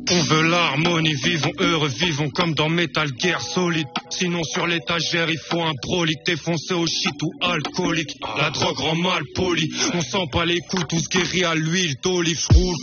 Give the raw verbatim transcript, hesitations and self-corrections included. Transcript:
On veut l'harmonie, vivons heureux, vivons comme dans Metal Gear Solid. Sinon sur l'étagère il faut un prolique défoncé au shit ou alcoolique. La drogue rend mal poli, on sent pas les coups, tous guéris à l'huile d'olive. J'roule